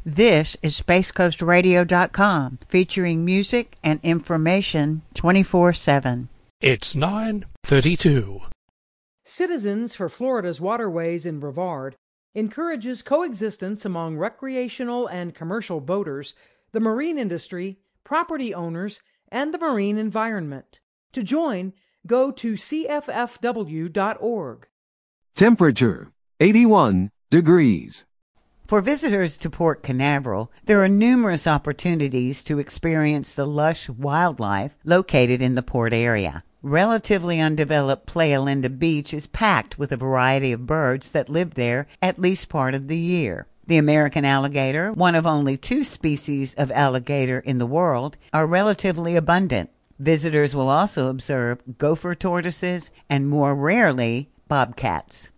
This is SpaceCoastRadio.com, featuring music and information 24/7. It's 9:32. Citizens for Florida's Waterways in Brevard encourages coexistence among recreational and commercial boaters, the marine industry, property owners, and the marine environment. To join, go to cffw.org. Temperature 81 degrees. For visitors to Port Canaveral, there are numerous opportunities to experience the lush wildlife located in the port area. Relatively undeveloped Playa Linda Beach is packed with a variety of birds that live there at least part of the year. The American alligator, one of only 2 species of alligator in the world, are relatively abundant. Visitors will also observe gopher tortoises and, more rarely, bobcats.